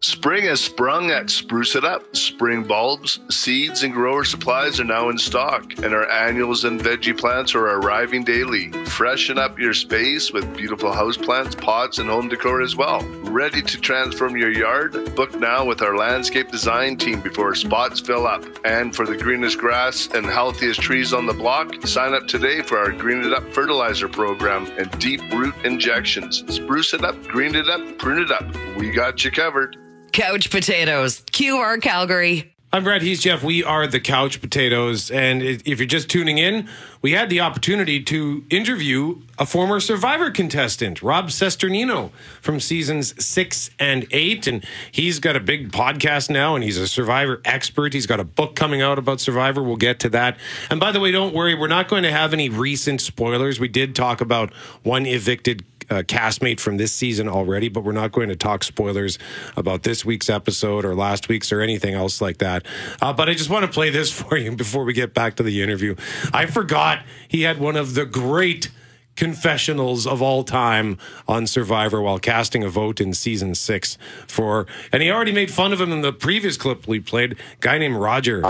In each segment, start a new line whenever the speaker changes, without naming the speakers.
Spring has sprung at Spruce It Up. Spring bulbs, seeds, and grower supplies are now in stock, and our annuals and veggie plants are arriving daily. Freshen up your space with beautiful houseplants, pots, and home decor as well. Ready to transform your yard? Book now with our landscape design team before spots fill up. And for the greenest grass and healthiest trees on the block, sign up today for our Green It Up fertilizer program and deep root injections. Spruce it up, green it up, prune it up. We got you covered.
Couch Potatoes, QR Calgary.
I'm Brett, he's Jeff. We are the Couch Potatoes. And if you're just tuning in, we had the opportunity to interview a former Survivor contestant, Rob Cesternino, from seasons 6 and 8. And he's got a big podcast now, and he's a Survivor expert. He's got a book coming out about Survivor. We'll get to that. And by the way, don't worry, we're not going to have any recent spoilers. We did talk about one evicted castmate from this season already, but we're not going to talk spoilers about this week's episode or last week's or anything else like that. But I just want to play this for you before we get back to the interview. I forgot he had one of the great confessionals of all time on Survivor while casting a vote in season 6 for, and he already made fun of him in the previous clip we played, a guy named Roger.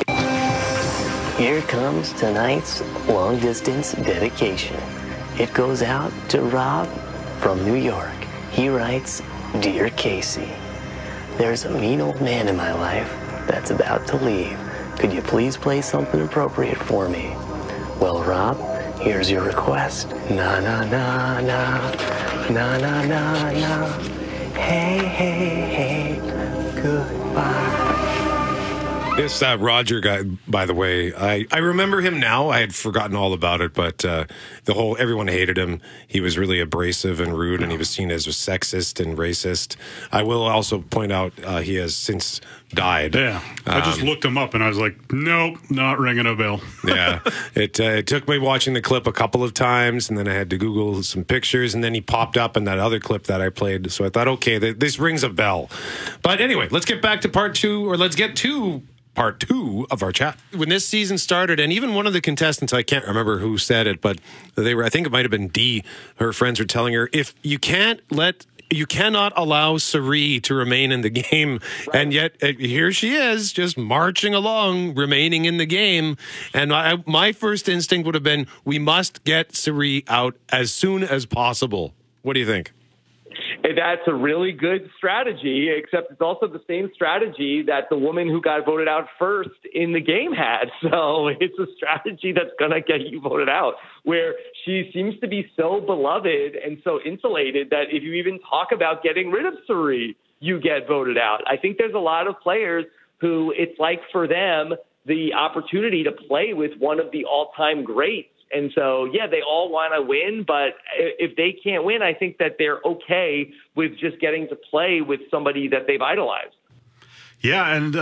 Here comes tonight's long distance dedication. It goes out to Rob from New York. He writes, "Dear Casey, there's a mean old man in my life that's about to leave. Could you please play something appropriate for me? Well, Rob, here's your request. Na na na na, na na na na. Hey, hey, hey, goodbye."
This Roger guy, by the way, I remember him now. I had forgotten all about it, but everyone hated him. He was really abrasive and rude, and he was seen as a sexist and racist. I will also point out he has since died.
Yeah, I just looked him up, and I was like, nope, not ringing a bell.
Yeah, it took me watching the clip a couple of times, and then I had to Google some pictures, and then he popped up in that other clip that I played. So I thought, okay, this rings a bell. But anyway, let's get back to part 2 of our chat. When this season started, and even one of the contestants, I can't remember who said it, but I think it might have been Dee, her friends were telling her, if you cannot allow Cirie to remain in the game, right. And yet here she is, just marching along, remaining in the game. And my first instinct would have been, we must get Cirie out as soon as possible. What do you think?
That's a really good strategy, except it's also the same strategy that the woman who got voted out first in the game had. So it's a strategy that's going to get you voted out, where she seems to be so beloved and so insulated that if you even talk about getting rid of Cirie, you get voted out. I think there's a lot of players who it's like for them the opportunity to play with one of the all-time greats. And so, yeah, they all want to win, but if they can't win, I think that they're okay with just getting to play with somebody that they've idolized.
Yeah, and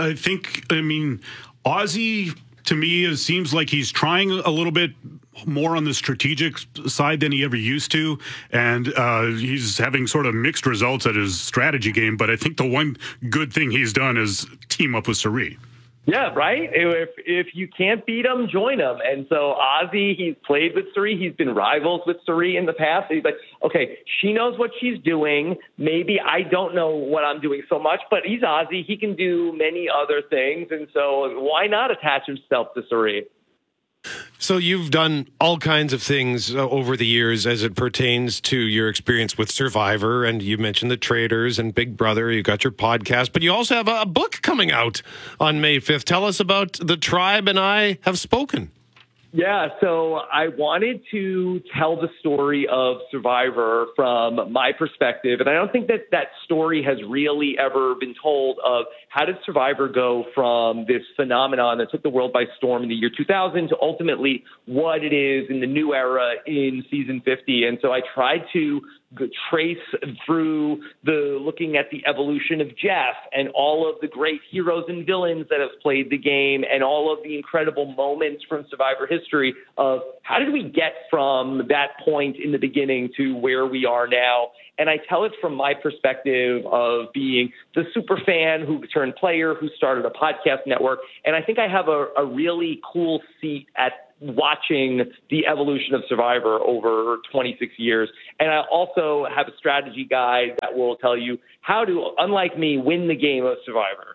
Ozzy, to me, it seems like he's trying a little bit more on the strategic side than he ever used to, and he's having sort of mixed results at his strategy game, but I think the one good thing he's done is team up with Cirie.
Yeah, right? If you can't beat him, join him. And so Ozzy, he's played with Cirie. He's been rivals with Cirie in the past. He's like, okay, she knows what she's doing. Maybe I don't know what I'm doing so much, but he's Ozzy. He can do many other things. And so why not attach himself to Cirie?
So you've done all kinds of things over the years as it pertains to your experience with Survivor, and you mentioned The Traitors and Big Brother. You got your podcast, but you also have a book coming out on May 5th. Tell us about The Tribe and I Have Spoken.
Yeah, so I wanted to tell the story of Survivor from my perspective, and I don't think that story has really ever been told of how did Survivor go from this phenomenon that took the world by storm in the year 2000 to ultimately what it is in the new era in season 50. And so I tried to trace through looking at the evolution of Jeff and all of the great heroes and villains that have played the game and all of the incredible moments from Survivor history of how did we get from that point in the beginning to where we are now. And I tell it from my perspective of being the super fan who turned player, who started a podcast network. And I think I have a really cool seat at watching the evolution of Survivor over 26 years. And I also have a strategy guide that will tell you how to, unlike me, win the game of Survivor.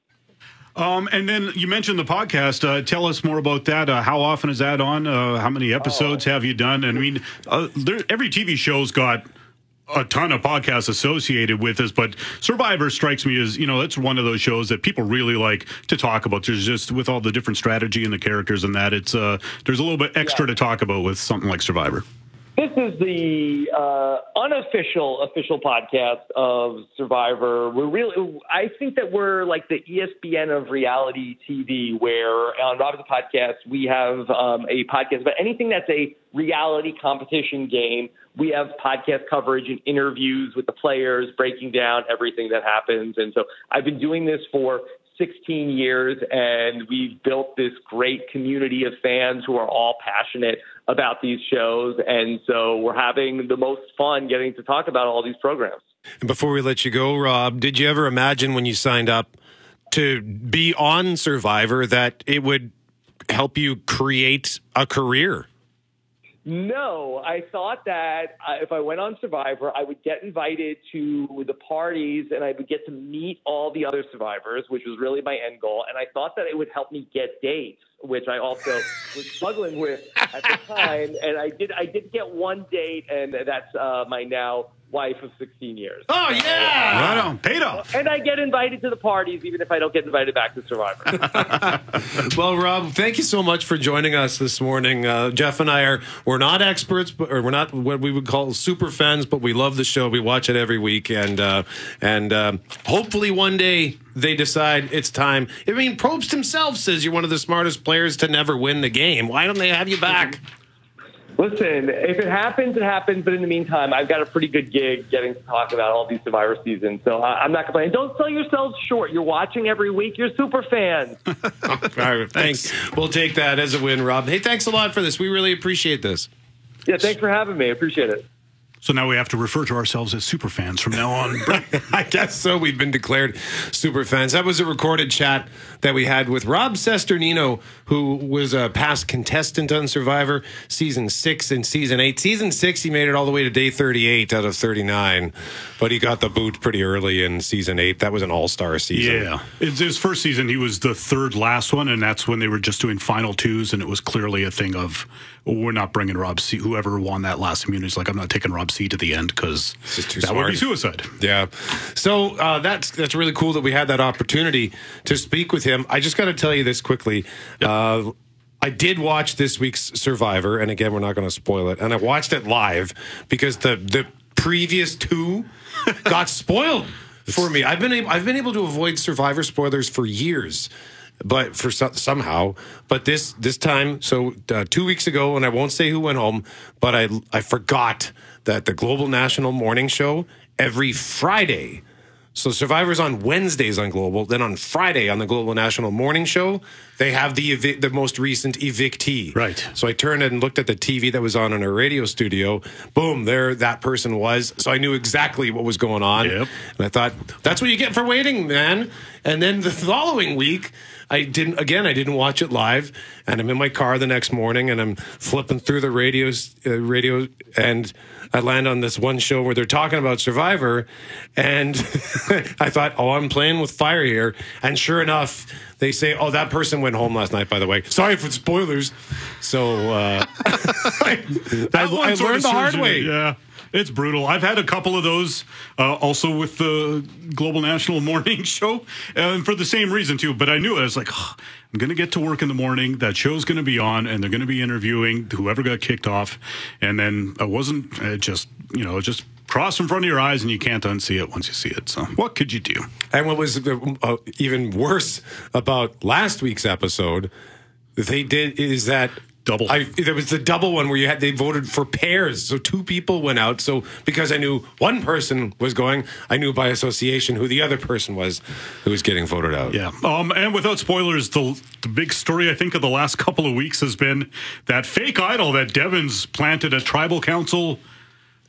And then you mentioned the podcast. Tell us more about that. How often is that on? How many episodes have you done? And I mean, every TV show's got a ton of podcasts associated with this, but Survivor strikes me as, it's one of those shows that people really like to talk about. There's just, with all the different strategy and the characters and that, it's there's a little bit extra to talk about with something like Survivor.
This is the unofficial podcast of Survivor. I think that we're like the ESPN of reality TV, where on Rob's Podcast, we have a podcast about anything that's a reality competition game. We have podcast coverage and interviews with the players, breaking down everything that happens. And so I've been doing this for 16 years, and we've built this great community of fans who are all passionate about these shows. And so we're having the most fun getting to talk about all these programs.
And before we let you go, Rob, did you ever imagine when you signed up to be on Survivor that it would help you create a career?
No, I thought that if I went on Survivor, I would get invited to the parties and I would get to meet all the other survivors, which was really my end goal. And I thought that it would help me get dates, which I also was struggling with at the time. And I did get one date, and that's my now wife of 16 years.
Oh, yeah!
Right on. Paid off.
And I get invited to the parties, even if I don't get invited back to Survivor.
Well, Rob, thank you so much for joining us this morning. Jeff and I we're not experts, or we're not what we would call super fans, but we love the show. We watch it every week, and hopefully one day they decide it's time. I mean, Probst himself says you're one of the smartest players to never win the game. Why don't they have you back?
Listen, if it happens, it happens. But in the meantime, I've got a pretty good gig getting to talk about all these Survivor seasons. So I'm not complaining. Don't sell yourselves short. You're watching every week. You're super fans.
All right, thanks. We'll take that as a win, Rob. Hey, thanks a lot for this. We really appreciate this.
Yeah, thanks for having me. I appreciate it.
So now we have to refer to ourselves as super fans from now on.
I guess so. We've been declared super fans. That was a recorded chat that we had with Rob Cesternino, who was a past contestant on Survivor Season 6 and Season 8. Season 6, he made it all the way to day 38 out of 39, but he got the boot pretty early in Season 8. That was an all-star season.
Yeah. It's his first season, he was the third last one, and that's when they were just doing final twos, and it was clearly a thing of, we're not bringing Rob C. Whoever won that last immunity is like, I'm not taking Rob C. to the end because that would be suicide.
Yeah. So that's really cool that we had that opportunity to speak with him. I just got to tell you this quickly. Yep. I did watch this week's Survivor, and again, we're not going to spoil it. And I watched it live because the previous two got spoiled for me. I've been able to avoid Survivor spoilers for years. But for somehow, but this time, so 2 weeks ago, and I won't say who went home, but I forgot that the Global National Morning Show every Friday. So Survivor's on Wednesdays on Global, then on Friday on the Global National Morning Show, they have the most recent evictee.
Right.
So I turned and looked at the TV that was on in our radio studio. Boom, there that person was. So I knew exactly what was going on.
Yep.
And I thought, that's what you get for waiting, man. And then the following week, I didn't watch it live, and I'm in my car the next morning, and I'm flipping through the radio, and I land on this one show where they're talking about Survivor, and I thought, I'm playing with fire here, and sure enough, they say, that person went home last night, by the way. Sorry for the spoilers. So I learned the hard way.
Yeah. It's brutal. I've had a couple of those also with the Global National Morning Show, and for the same reason, too. But I knew it. I was like, I'm going to get to work in the morning. That show's going to be on, and they're going to be interviewing whoever got kicked off. And then it just crossed in front of your eyes, and you can't unsee it once you see it. So what could you do?
And what was even worse about last week's episode, they did is that
double.
There was the double one where they voted for pairs. So two people went out. So because I knew one person was going, I knew by association who the other person was who was getting voted out.
Yeah. And without spoilers, the big story, I think, of the last couple of weeks has been that fake idol that Devon's planted at Tribal Council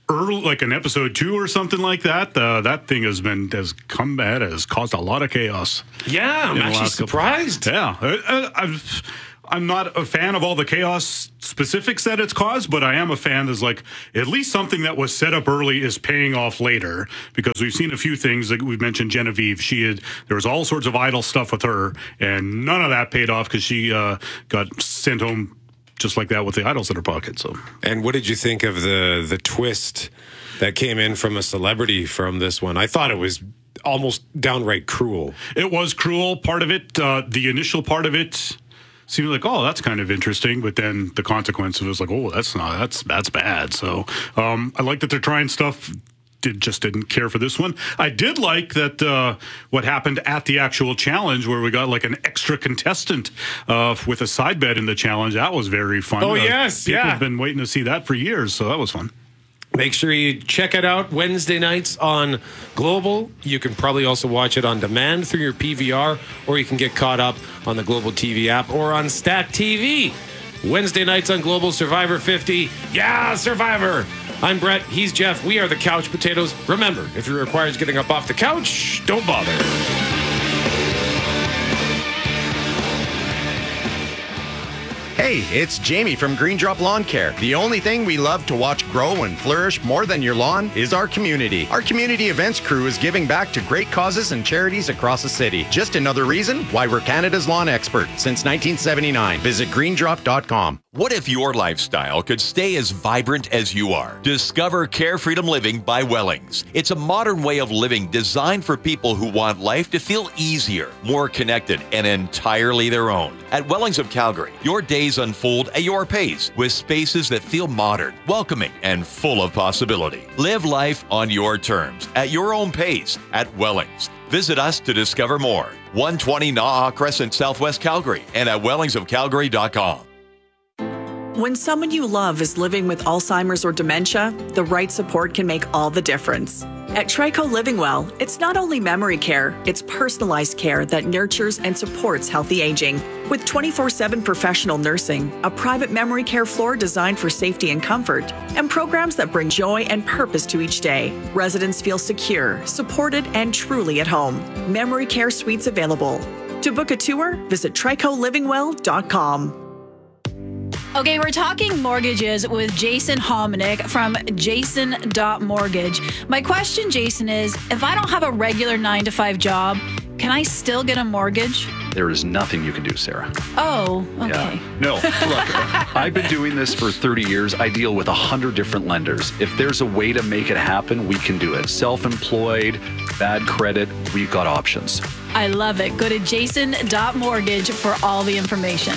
early, like in episode 2 or something like that. That thing has caused a lot of chaos.
Yeah, I'm actually surprised. I'm not a fan of all the chaos specifics that it's caused, but I am a fan that's like at least something that was set up early is paying off later, because we've seen a few things. Like we've mentioned Genevieve, there was all sorts of idle stuff with her, and none of that paid off because she got sent home just like that with the idols in her pocket. So, and what did you think of the twist that came in from a celebrity from this one? I thought it was almost downright cruel.
It was cruel. Part of it, the initial part of it, seemed like, oh, that's kind of interesting, but then the consequence was like, oh, that's bad. So I like that they're trying stuff. Just didn't care for this one. I did like that what happened at the actual challenge, where we got like an extra contestant with a side bet in the challenge. That was very fun.
Oh, yes.
People have been waiting to see that for years, so that was fun.
Make sure you check it out Wednesday nights on Global. You can probably also watch it on demand through your PVR, or you can get caught up on the Global TV app or on Stat TV. Wednesday nights on Global, Survivor 50. Yeah, Survivor. I'm Brett. He's Jeff. We are the Couch Potatoes. Remember, if it requires getting up off the couch, don't bother.
Hey, it's Jamie from Green Drop Lawn Care. The only thing we love to watch grow and flourish more than your lawn is our community. Our community events crew is giving back to great causes and charities across the city. Just another reason why we're Canada's lawn expert since 1979. Visit greendrop.com.
What if your lifestyle could stay as vibrant as you are? Discover Care Freedom Living by Wellings. It's a modern way of living designed for people who want life to feel easier, more connected, and entirely their own. At Wellings of Calgary, your days unfold at your pace with spaces that feel modern, welcoming, and full of possibility. Live life on your terms, at your own pace, at Wellings. Visit us to discover more. 120 Naha Crescent, Southwest Calgary, and at wellingsofcalgary.com.
When someone you love is living with Alzheimer's or dementia, the right support can make all the difference. At Trico Living Well, it's not only memory care, it's personalized care that nurtures and supports healthy aging. With 24/7 professional nursing, a private memory care floor designed for safety and comfort, and programs that bring joy and purpose to each day, residents feel secure, supported, and truly at home. Memory care suites available. To book a tour, visit tricolivingwell.com.
Okay, we're talking mortgages with Jason Hominick from jason.mortgage. My question, Jason, is if I don't have a regular 9-to-5 job, can I still get a mortgage?
There is nothing you can do, Sarah.
Oh, okay.
Yeah. No, look, I've been doing this for 30 years. I deal with 100 different lenders. If there's a way to make it happen, we can do it. Self-employed, bad credit, we've got options.
I love it. Go to jason.mortgage for all the information.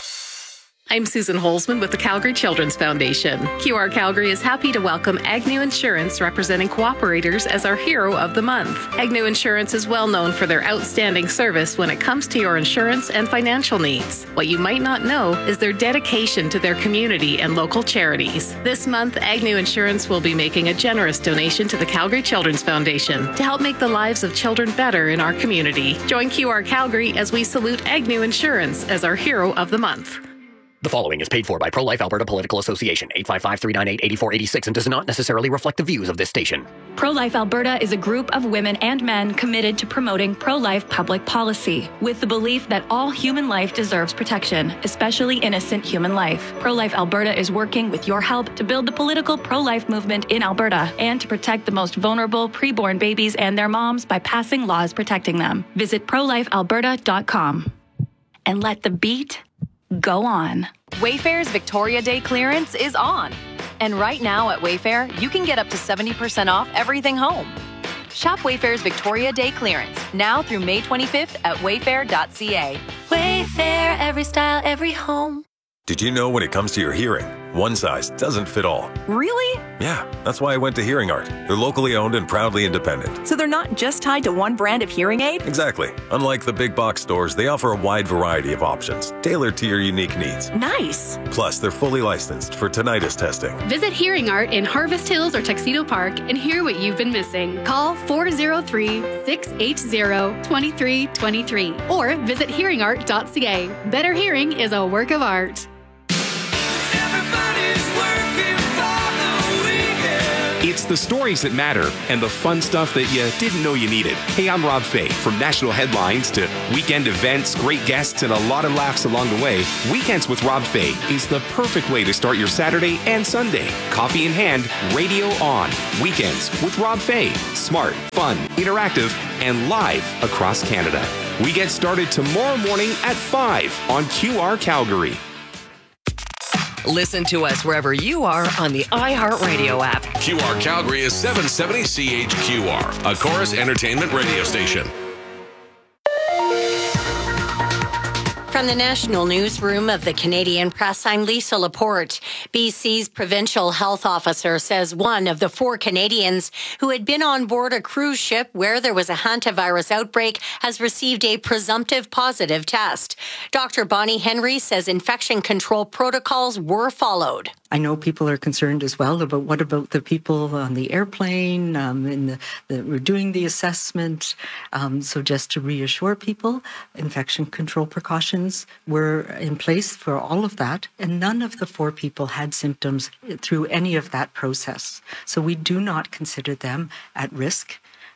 I'm Susan Holzman with the Calgary Children's Foundation. QR Calgary is happy to welcome Agnew Insurance, representing cooperators, as our Hero of the Month. Agnew Insurance is well known for their outstanding service when it comes to your insurance and financial needs. What you might not know is their dedication to their community and local charities. This month, Agnew Insurance will be making a generous donation to the Calgary Children's Foundation to help make the lives of children better in our community. Join QR Calgary as we salute Agnew Insurance as our Hero of the Month.
The following is paid for by Pro-Life Alberta Political Association, 855-398-8486, and does not necessarily reflect the views of this station.
Pro-Life Alberta is a group of women and men committed to promoting pro-life public policy, with the belief that all human life deserves protection, especially innocent human life. Pro-Life Alberta is working with your help to build the political pro-life movement in Alberta and to protect the most vulnerable preborn babies and their moms by passing laws protecting them. Visit prolifealberta.com and let the beat go on.
Wayfair's Victoria Day clearance is on. And right now at Wayfair, you can get up to 70% off everything home. Shop Wayfair's Victoria Day clearance now through May 25th at wayfair.ca.
Wayfair, every style, every home.
Did you know when it comes to your hearing, one size doesn't fit all?
Really?
Yeah, that's why I went to Hearing Art. They're locally owned and proudly independent.
So they're not just tied to one brand of hearing aid?
Exactly. Unlike the big box stores, they offer a wide variety of options, tailored to your unique needs.
Nice.
Plus, they're fully licensed for tinnitus testing.
Visit Hearing Art in Harvest Hills or Tuxedo Park and hear what you've been missing. Call 403-680-2323 or visit hearingart.ca. Better hearing is a work of art.
It's the stories that matter and the fun stuff that you didn't know you needed. Hey, I'm Rob Fay. From national headlines to weekend events, great guests, and a lot of laughs along the way, Weekends with Rob Fay is the perfect way to start your Saturday and Sunday. Coffee in hand, radio on. Weekends with Rob Fay. Smart, fun, interactive, and live across Canada. We get started tomorrow morning at 5 on QR Calgary.
Listen to us wherever you are on the iHeartRadio app.
QR Calgary is 770 CHQR, a Chorus Entertainment radio station.
From the National Newsroom of the Canadian Press, I'm Lisa Laporte. BC's provincial health officer says one of the 4 Canadians who had been on board a cruise ship where there was a hantavirus outbreak has received a presumptive positive test. Dr. Bonnie Henry says infection control protocols were followed.
I know people are concerned as well about what about the people on the airplane that were doing the assessment. So just to reassure people, infection control precautions were in place for all of that, and none of the 4 people had symptoms through any of that process. So we do not consider them at risk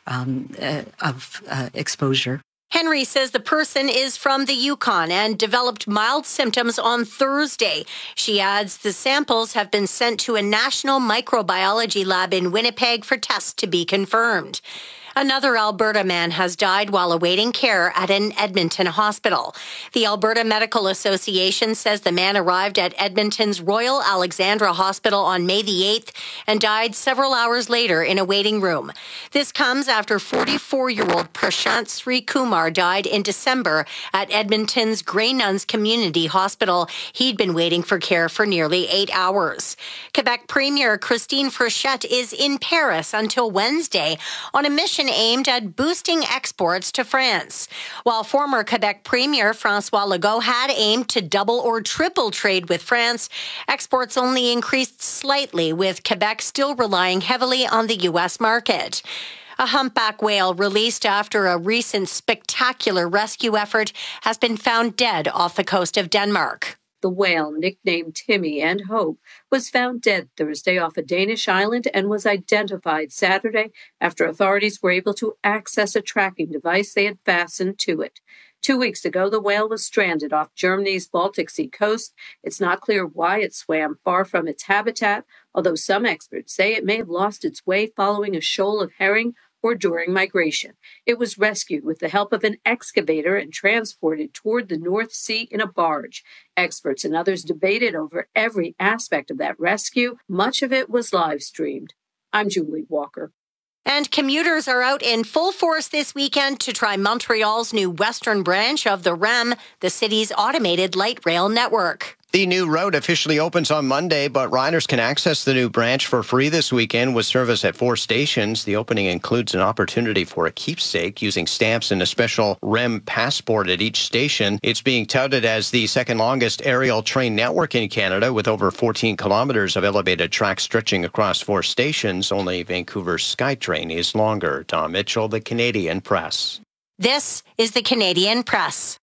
of exposure.
Henry says the person is from the Yukon and developed mild symptoms on Thursday. She adds the samples have been sent to a national microbiology lab in Winnipeg for tests to be confirmed. Another Alberta man has died while awaiting care at an Edmonton hospital. The Alberta Medical Association says the man arrived at Edmonton's Royal Alexandra Hospital on May the 8th and died several hours later in a waiting room. This comes after 44-year-old Prashant Sri Kumar died in December at Edmonton's Grey Nuns Community Hospital. He'd been waiting for care for nearly 8 hours. Quebec Premier Christine Frechette is in Paris until Wednesday on a mission aimed at boosting exports to France. While former Quebec Premier François Legault had aimed to double or triple trade with France, exports only increased slightly, with Quebec still relying heavily on the U.S. market. A humpback whale released after a recent spectacular rescue effort has been found dead off the coast of Denmark.
The whale, nicknamed Timmy and Hope, was found dead Thursday off a Danish island and was identified Saturday after authorities were able to access a tracking device they had fastened to it. 2 weeks ago, the whale was stranded off Germany's Baltic Sea coast. It's not clear why it swam far from its habitat, although some experts say it may have lost its way following a shoal of herring or during migration. It was rescued with the help of an excavator and transported toward the North Sea in a barge. Experts and others debated over every aspect of that rescue. Much of it was live streamed. I'm Julie Walker.
And commuters are out in full force this weekend to try Montreal's new western branch of the REM, the city's automated light rail network.
The new route officially opens on Monday, but riders can access the new branch for free this weekend with service at 4 stations. The opening includes an opportunity for a keepsake using stamps and a special REM passport at each station. It's being touted as the second longest aerial train network in Canada, with over 14 kilometers of elevated track stretching across 4 stations. Only Vancouver's SkyTrain is longer. Tom Mitchell, the Canadian Press.
This is the Canadian Press.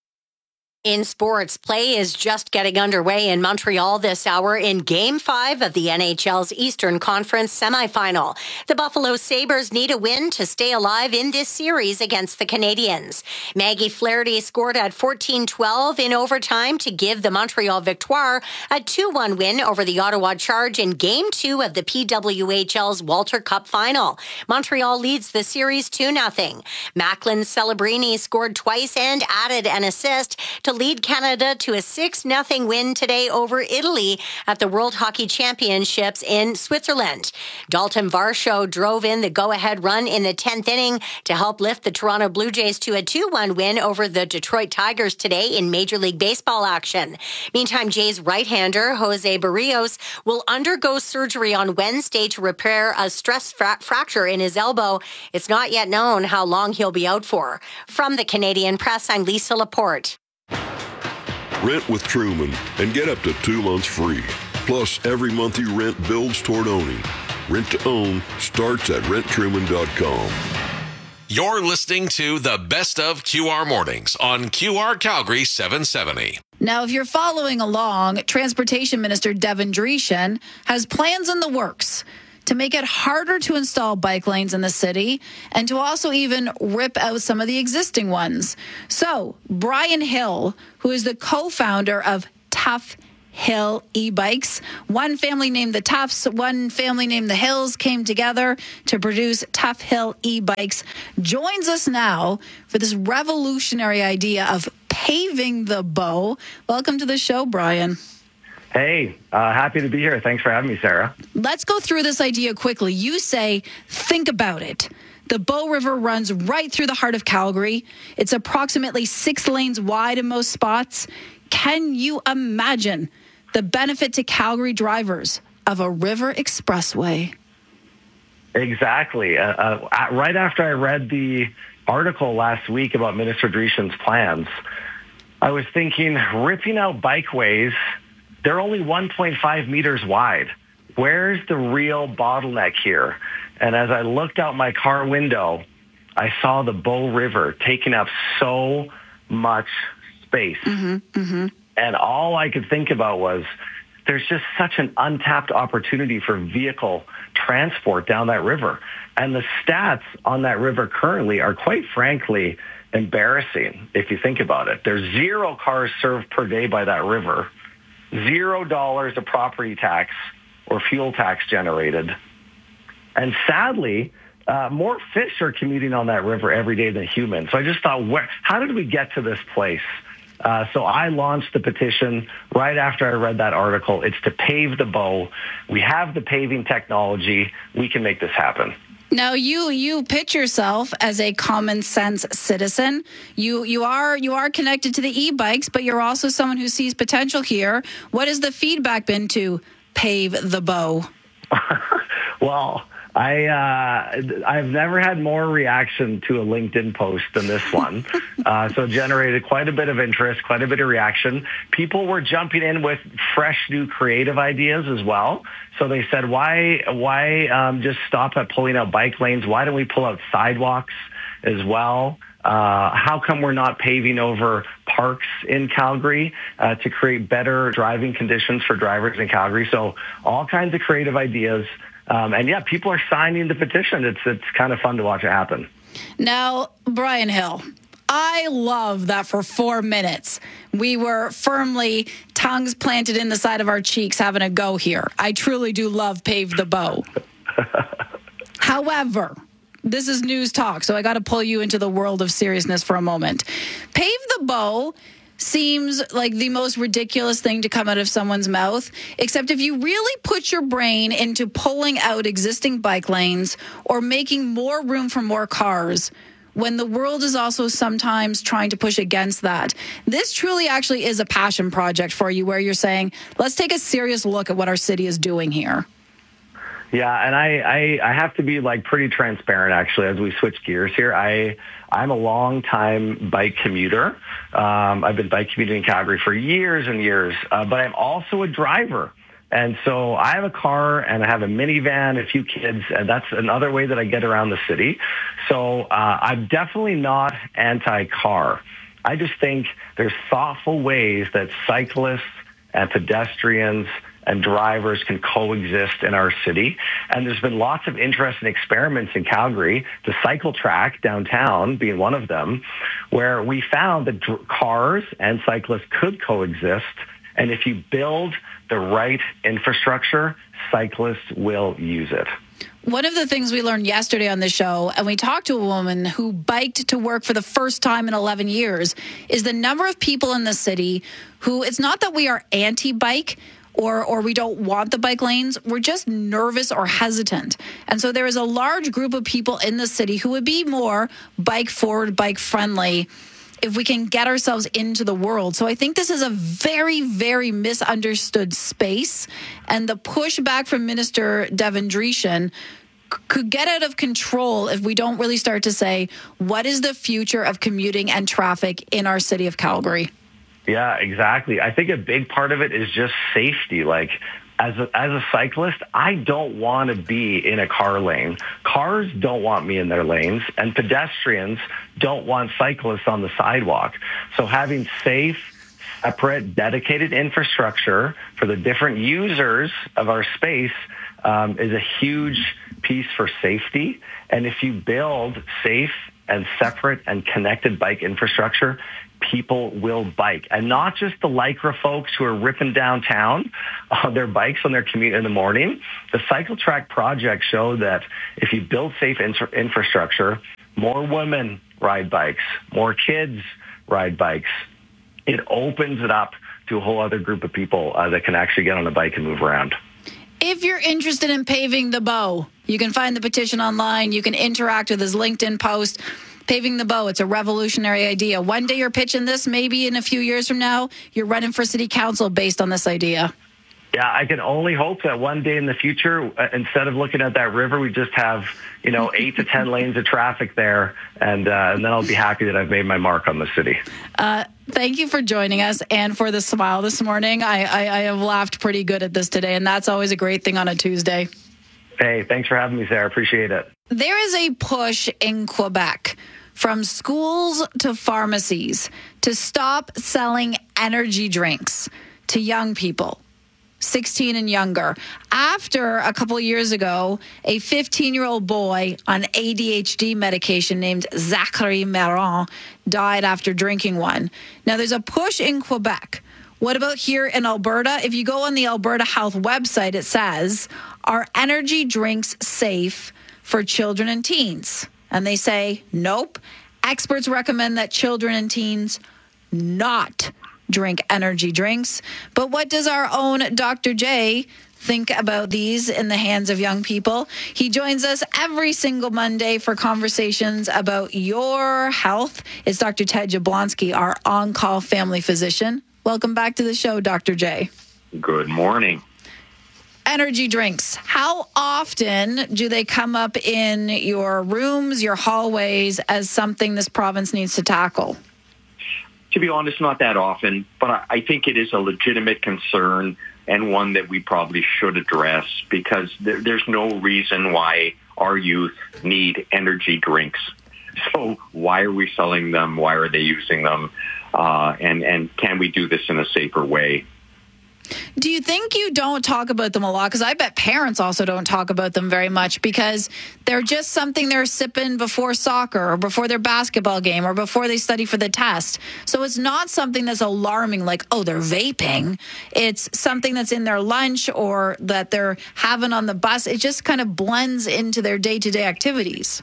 In sports, play is just getting underway in Montreal this hour in Game 5 of the NHL's Eastern Conference semifinal. The Buffalo Sabres need a win to stay alive in this series against the Canadiens. Maggie Flaherty scored at 14-12 in overtime to give the Montreal Victoire a 2-1 win over the Ottawa Charge in Game 2 of the PWHL's Walter Cup final. Montreal leads the series 2-0. Macklin Celebrini scored twice and added an assist to lead Canada to a 6-0 win today over Italy at the World Hockey Championships in Switzerland. Dalton Varsho drove in the go-ahead run in the 10th inning to help lift the Toronto Blue Jays to a 2-1 win over the Detroit Tigers today in Major League Baseball action. Meantime, Jays right-hander Jose Barrios will undergo surgery on Wednesday to repair a stress fracture in his elbow. It's not yet known how long he'll be out for. From the Canadian Press, I'm Lisa Laporte.
Rent with Truman and get up to 2 months free. Plus, every month you rent builds toward owning. Rent to own starts at renttruman.com.
You're listening to the Best of QR Mornings on QR Calgary 770.
Now, if you're following along, Transportation Minister Devin Dreeshen has plans in the works to make it harder to install bike lanes in the city and to also even rip out some of the existing ones. So Brian Hill, who is the co-founder of Tough Hill e-bikes. One family named the Tufts, one family named the Hills came together to produce Tough Hill e-bikes. Joins us now for this revolutionary idea of paving the bow. Welcome to the show, Brian.
Hey, happy to be here. Thanks for having me, Sarah.
Let's go through this idea quickly. You say, think about it. The Bow River runs right through the heart of Calgary. It's approximately 6 lanes wide in most spots. Can you imagine the benefit to Calgary drivers of a river expressway?
Exactly. Right after I read the article last week about Minister Dreeshen's plans, I was thinking, ripping out bikeways, they're only 1.5 meters wide. Where's the real bottleneck here? And as I looked out my car window, I saw the Bow River taking up so much space. And all I could think about was there's just such an untapped opportunity for vehicle transport down that river. And the stats on that river currently are quite frankly embarrassing if you think about it. There's 0 cars served per day by that river, $0 of property tax or fuel tax generated. And sadly, more fish are commuting on that river every day than humans. So I just thought, how did we get to this place? So I launched the petition right after I read that article. It's to pave the Bow. We have the paving technology. We can make this happen.
Now, you pitch yourself as a common sense citizen. You are connected to the e-bikes, but you're also someone who sees potential here. What has the feedback been to pave the Bow?
Well, I've never had more reaction to a LinkedIn post than this one. So it generated quite a bit of interest, quite a bit of reaction. People were jumping in with fresh, new creative ideas as well. So they said, why just stop at pulling out bike lanes? Why don't we pull out sidewalks as well? How come we're not paving over parks in Calgary to create better driving conditions for drivers in Calgary? So all kinds of creative ideas. And yeah, people are signing the petition. It's kind of fun to watch it happen.
Now, Brian Hill, I love that for 4 minutes we were firmly tongues planted in the side of our cheeks having a go here. I truly do love Pave the Bow. However, this is news talk, so I got to pull you into the world of seriousness for a moment. Pave the Bow seems like the most ridiculous thing to come out of someone's mouth, except if you really put your brain into pulling out existing bike lanes or making more room for more cars, when the world is also sometimes trying to push against that. This truly actually is a passion project for you where you're saying, let's take a serious look at what our city is doing here.
Yeah, and I have to be pretty transparent actually as we switch gears here. I'm a long-time bike commuter. I've been bike commuting in Calgary for years and years, but I'm also a driver. And so I have a car and I have a minivan, a few kids, and that's another way that I get around the city. So I'm definitely not anti-car. I just think there's thoughtful ways that cyclists and pedestrians and drivers can coexist in our city. And there's been lots of interest and experiments in Calgary, the cycle track downtown being one of them, where we found that cars and cyclists could coexist. And if you build the right infrastructure, cyclists will use it.
One of the things we learned yesterday on the show, and we talked to a woman who biked to work for the first time in 11 years, is the number of people in the city who, it's not that we are anti-bike, or we don't want the bike lanes, we're just nervous or hesitant. And so there is a large group of people in the city who would be more bike forward, bike friendly if we can get ourselves into the world. So I think this is a very, very misunderstood space. And the pushback from Minister Devin Dreeshen could get out of control if we don't really start to say, what is the future of commuting and traffic in our city of Calgary?
Yeah, exactly. I think a big part of it is just safety. As a cyclist, I don't want to be in a car lane. Cars don't want me in their lanes, and pedestrians don't want cyclists on the sidewalk. So having safe, separate, dedicated infrastructure for the different users of our space is a huge piece for safety. And if you build safe and separate and connected bike infrastructure, people will bike. And not just the Lycra folks who are ripping downtown on their bikes on their commute in the morning. The Cycle Track project showed that if you build safe infrastructure, more women ride bikes, more kids ride bikes. It opens it up to a whole other group of people that can actually get on a bike and move around.
If you're interested in paving the Bow, you can find the petition online. You can interact with his LinkedIn post. Paving the Bow, it's a revolutionary idea. One day you're pitching this, maybe in a few years from now, you're running for city council based on this idea.
Yeah, I can only hope that one day in the future, instead of looking at that river, we just have, 8 to 10 lanes of traffic there, and then I'll be happy that I've made my mark on the city.
Thank you for joining us and for the smile this morning. I have laughed pretty good at this today, and that's always a great thing on a Tuesday.
Hey, thanks for having me, Sarah. Appreciate it.
There is a push in Quebec from schools to pharmacies to stop selling energy drinks to young people, 16 and younger, after a couple of years ago, a 15-year-old boy on ADHD medication named Zachary Marron died after drinking one. Now, there's a push in Quebec. What about here in Alberta? If you go on the Alberta Health website, it says, are energy drinks safe for children and teens? And they say, nope. Experts recommend that children and teens not drink energy drinks. But what does our own Dr. J think about these in the hands of young people? He joins us every single Monday for conversations about your health. It's Dr. Ted Jablonski, our on-call family physician. Welcome back to the show, Dr. J.
Good morning.
Energy drinks. How often do they come up in your rooms, your hallways, as something this province needs to tackle?
To be honest, not that often, but I think it is a legitimate concern and one that we probably should address, because there's no reason why our youth need energy drinks. So why are we selling them? Why are they using them? And can we do this in a safer way?
Do you think you don't talk about them a lot? Because I bet parents also don't talk about them very much, because they're just something they're sipping before soccer or before their basketball game or before they study for the test. So it's not something that's alarming, like, oh, they're vaping. It's something that's in their lunch or that they're having on the bus. It just kind of blends into their day-to-day activities.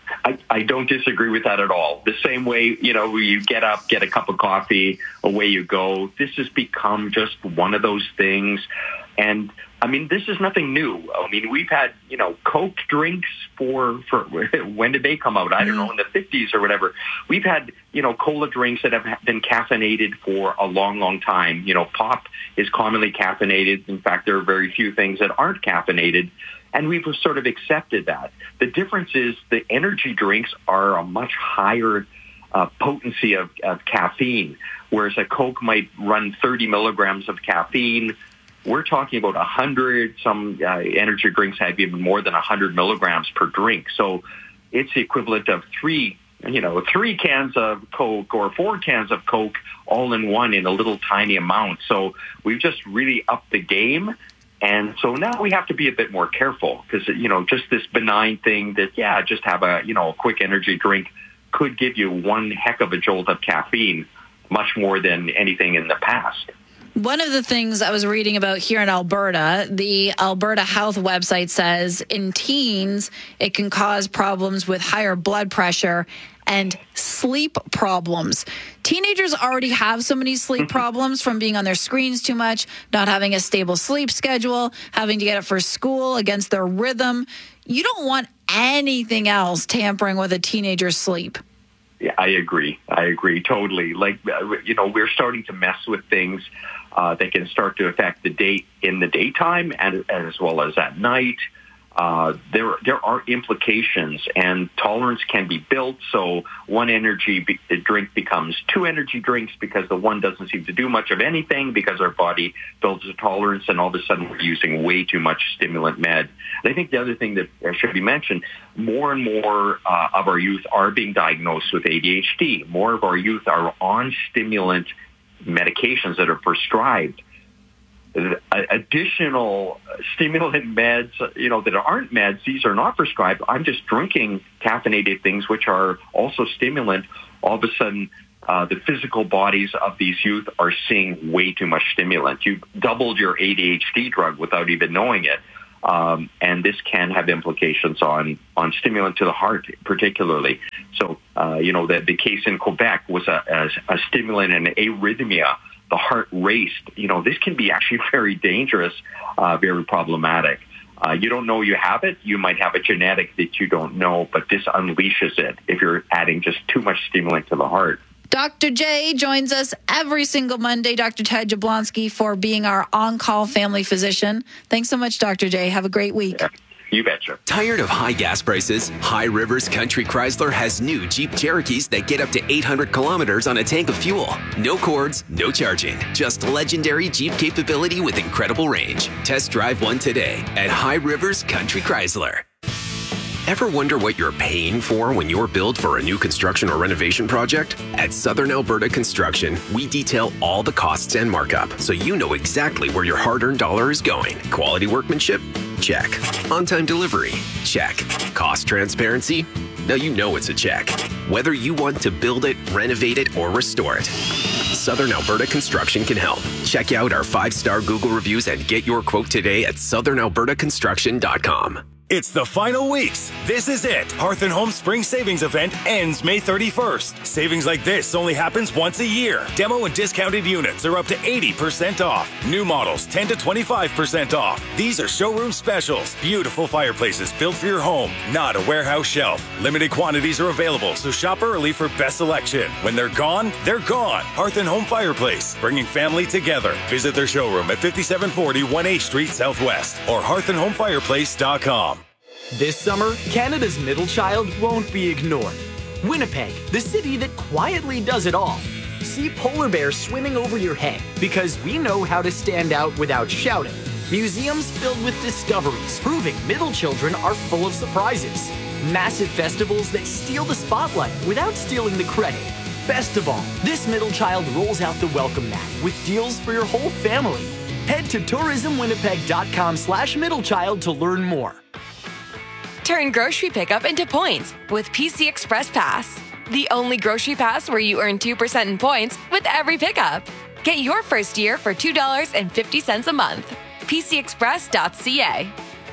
I don't disagree with that at all. The same way, you get up, get a cup of coffee, away you go. This has become just one of those things. And, this is nothing new. We've had, Coke drinks for when did they come out? I don't know, in the 50s or whatever. We've had, cola drinks that have been caffeinated for a long, long time. Pop is commonly caffeinated. In fact, there are very few things that aren't caffeinated. And we've sort of accepted that. The difference is the energy drinks are a much higher potency of caffeine, whereas a Coke might run 30 milligrams of caffeine. We're talking about 100. Some energy drinks have even more than 100 milligrams per drink. So it's the equivalent of 3 cans of Coke or 4 cans of Coke all in one in a little tiny amount. So we've just really upped the game. And so now we have to be a bit more careful, because, just this benign thing that, just have a quick energy drink could give you one heck of a jolt of caffeine, much more than anything in the past.
One of the things I was reading about here in Alberta, the Alberta Health website says in teens, it can cause problems with higher blood pressure and sleep problems. Teenagers already have so many sleep problems from being on their screens too much, not having a stable sleep schedule, having to get up for school against their rhythm. You don't want anything else tampering with a teenager's sleep.
Yeah, I agree totally. We're starting to mess with things that can start to affect the day in the daytime and as well as at night. There are implications, and tolerance can be built. So one energy drink becomes 2 energy drinks because the one doesn't seem to do much of anything, because our body builds a tolerance, and all of a sudden we're using way too much stimulant med. And I think the other thing that should be mentioned, more and more of our youth are being diagnosed with ADHD. More of our youth are on stimulant medications that are prescribed. additional stimulant meds, that aren't meds. These are not prescribed. I'm just drinking caffeinated things, which are also stimulant. All of a sudden, the physical bodies of these youth are seeing way too much stimulant. You've doubled your ADHD drug without even knowing it. And this can have implications on stimulant to the heart, particularly. So, the case in Quebec was a stimulant and arrhythmia. The heart raced. This can be actually very dangerous, very problematic. You don't know you have it. You might have a genetic that you don't know, but this unleashes it if you're adding just too much stimulant to the heart.
Dr. J joins us every single Monday, Dr. Ted Jablonski, for being our on-call family physician. Thanks so much, Dr. J. Have a great week.
Yeah, you betcha.
Tired of high gas prices? High Rivers Country Chrysler has new Jeep Cherokees that get up to 800 kilometers on a tank of fuel. No cords, no charging. Just legendary Jeep capability with incredible range. Test drive one today at High Rivers Country Chrysler. Ever wonder what you're paying for when you're billed for a new construction or renovation project? At Southern Alberta Construction, we detail all the costs and markup so you know exactly where your hard-earned dollar is going. Quality workmanship? Check. On-time delivery? Check. Cost transparency? Now you know it's a check. Whether you want to build it, renovate it, or restore it, Southern Alberta Construction can help. Check out our 5-star Google reviews and get your quote today at southernalbertaconstruction.com.
It's the final weeks. This is it. Hearth & Home Spring Savings Event ends May 31st. Savings like this only happens once a year. Demo and discounted units are up to 80% off. New models 10 to 25% off. These are showroom specials. Beautiful fireplaces built for your home, not a warehouse shelf. Limited quantities are available, so shop early for best selection. When they're gone, they're gone. Hearth & Home Fireplace, bringing family together. Visit their showroom at 5740 1H Street Southwest or hearthandhomefireplace.com.
This summer, Canada's middle child won't be ignored. Winnipeg, the city that quietly does it all. See polar bears swimming over your head because we know how to stand out without shouting. Museums filled with discoveries proving middle children are full of surprises. Massive festivals that steal the spotlight without stealing the credit. Best of all, this middle child rolls out the welcome mat with deals for your whole family. Head to tourismwinnipeg.com/middlechild to learn more.
Turn grocery pickup into points with PC Express Pass. The only grocery pass where you earn 2% in points with every pickup. Get your first year for $2.50 a month. PCExpress.ca.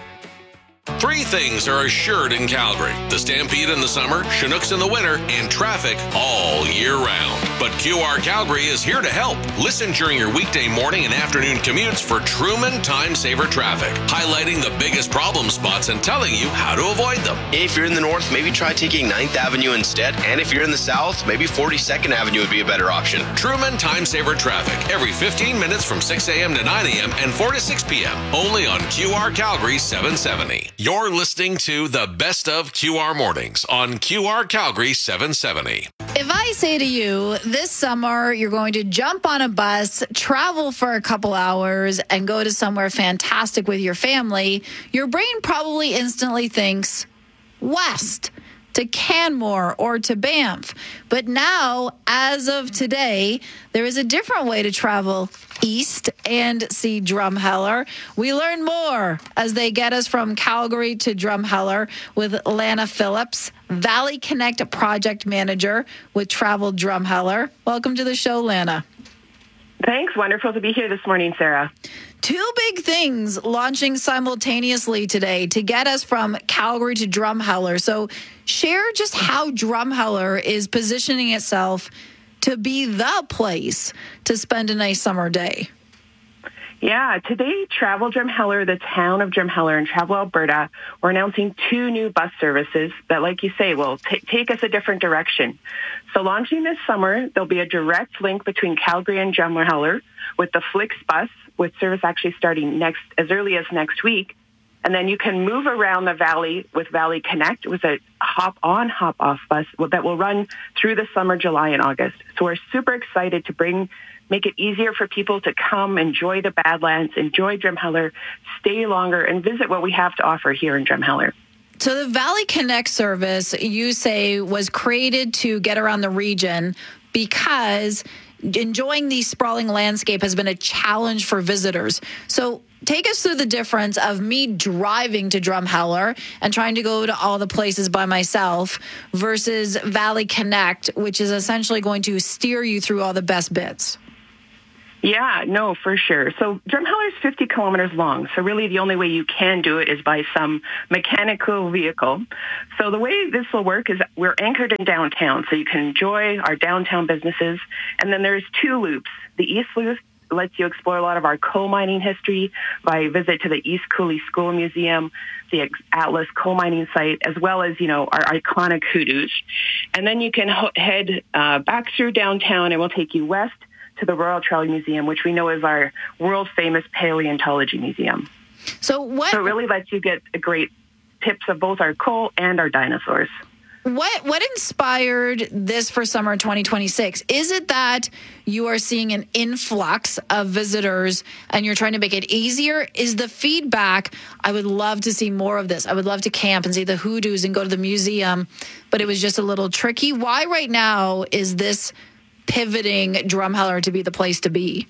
3 things are assured in Calgary: the Stampede in the summer, Chinooks in the winter, and traffic all year round. But QR Calgary is here to help. Listen during your weekday morning and afternoon commutes for Truman Time Saver Traffic, highlighting the biggest problem spots and telling you how to avoid them.
If you're in the north, maybe try taking 9th Avenue instead. And if you're in the south, maybe 42nd Avenue would be a better option.
Truman Time Saver Traffic, every 15 minutes from 6 a.m. to 9 a.m. and 4 to 6 p.m. Only on QR Calgary 770. You're listening to the Best of QR Mornings on QR Calgary 770.
If I say to you, this summer you're going to jump on a bus, travel for a couple hours, and go to somewhere fantastic with your family, your brain probably instantly thinks west, to Canmore or to Banff. But now, as of today, there is a different way to travel east and see Drumheller. We learn more as they get us from Calgary to Drumheller with Lana Phillips, Valley Connect project manager with Travel Drumheller. Welcome to the show, Lana.
Thanks. Wonderful to be here this morning, Sarah.
2 big things launching simultaneously today to get us from Calgary to Drumheller. So share just how Drumheller is positioning itself to be the place to spend a nice summer day.
Yeah, today, Travel Drumheller, the town of Drumheller and Travel Alberta, we're announcing 2 new bus services that, like you say, will take us a different direction. So launching this summer, there'll be a direct link between Calgary and Drumheller with the Flix bus, with service actually starting as early as next week. And then you can move around the valley with Valley Connect with a hop-on, hop-off bus that will run through the summer, July and August. So we're super excited to make it easier for people to come, enjoy the Badlands, enjoy Drumheller, stay longer, and visit what we have to offer here in Drumheller.
So the Valley Connect service, you say, was created to get around the region because enjoying the sprawling landscape has been a challenge for visitors. So take us through the difference of me driving to Drumheller and trying to go to all the places by myself versus Valley Connect, which is essentially going to steer you through all the best bits.
Yeah, no, for sure. So Drumheller is 50 kilometers long. So really the only way you can do it is by some mechanical vehicle. So the way this will work is we're anchored in downtown. So you can enjoy our downtown businesses. And then there's 2 loops. The East Loop lets you explore a lot of our coal mining history by visit to the East Cooley School Museum, the Atlas coal mining site, as well as, our iconic hoodoos. And then you can head back through downtown and we'll take you west to the Royal Trolley Museum, which we know is our world-famous paleontology museum.
So it
really lets you get great tips of both our coal and our dinosaurs.
What inspired this for summer 2026? Is it that you are seeing an influx of visitors and you're trying to make it easier? Is the feedback, I would love to see more of this. I would love to camp and see the hoodoos and go to the museum, but it was just a little tricky. Why right now is this pivoting Drumheller to be the place to be?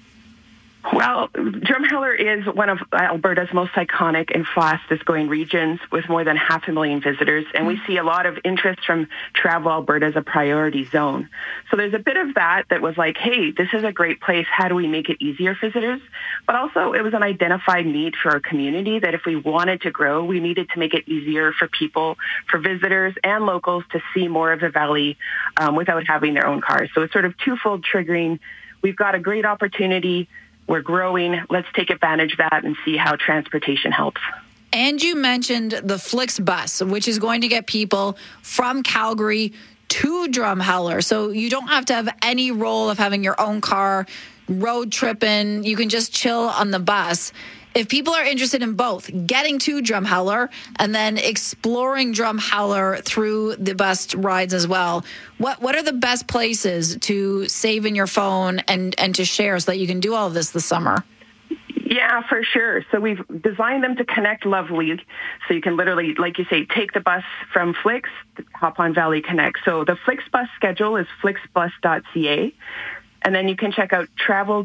Well, Drumheller is one of Alberta's most iconic and fastest growing regions with more than 500,000 visitors. And we see a lot of interest from Travel Alberta as a priority zone. So there's a bit of that was like, hey, this is a great place. How do we make it easier for visitors? But also it was an identified need for our community that if we wanted to grow, we needed to make it easier for people, for visitors and locals to see more of the valley without having their own cars. So it's sort of twofold triggering. We've got a great opportunity. We're growing. Let's take advantage of that and see how transportation helps.
And you mentioned the FlixBus, which is going to get people from Calgary to Drumheller. So you don't have to have any role of having your own car, road tripping. You can just chill on the bus. If people are interested in both, getting to Drumheller and then exploring Drumheller through the bus rides as well, what are the best places to save in your phone and to share so that you can do all of this summer?
Yeah, for sure. So we've designed them to connect lovely. So you can literally, like you say, take the bus from Flix, hop on Valley Connect. So the FlixBus schedule is flixbus.ca. And then you can check out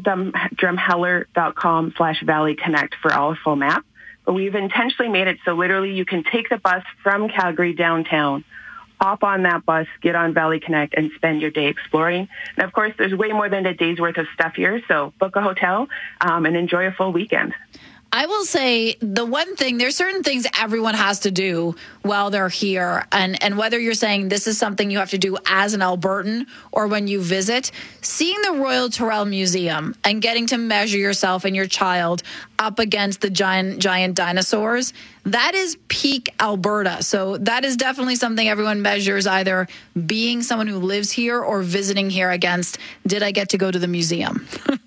traveldrumheller.com/Valley Connect for our full map. But we've intentionally made it so literally you can take the bus from Calgary downtown, hop on that bus, get on Valley Connect, and spend your day exploring. And of course, there's way more than a day's worth of stuff here. So book a hotel and enjoy a full weekend.
I will say the one thing, there's certain things everyone has to do while they're here. And whether you're saying this is something you have to do as an Albertan or when you visit, seeing the Royal Trolley Museum and getting to measure yourself and your child up against the giant dinosaurs, that is peak Alberta. So that is definitely something everyone measures, either being someone who lives here or visiting here against, did I get to go to the museum?